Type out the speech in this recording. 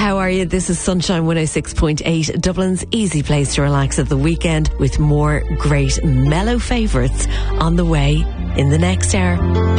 How are you? This is Sunshine 106.8, Dublin's easy place to relax at the weekend, with more great mellow favourites on the way in the next hour.